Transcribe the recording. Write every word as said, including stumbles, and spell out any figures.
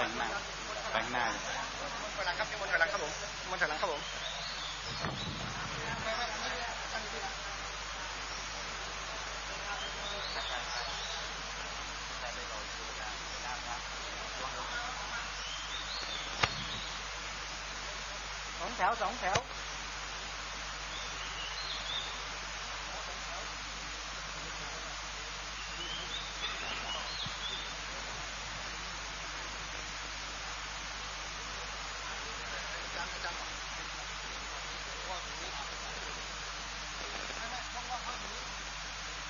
แต่งหน้าแต่งหน้าถอยหลังครับมนถอยหลังครับผมมนถอยหลังครับผมสองแถวสองแถว